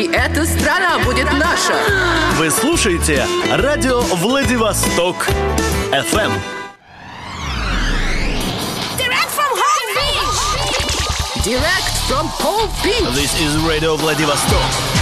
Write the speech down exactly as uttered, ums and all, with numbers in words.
и эта страна будет наша. Вы слушаете радио Владивосток эф эм. Direct from Home Beach. Direct from Home Beach. This is Radio Vladivostok.